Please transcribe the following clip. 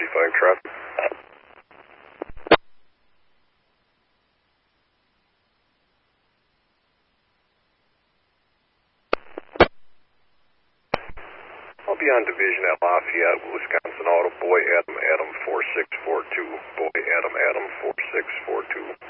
55 traffic. I'll be on Division at Lafayette, Wisconsin Auto, Boy Adam, Adam 4642. Boy Adam, Adam 4642.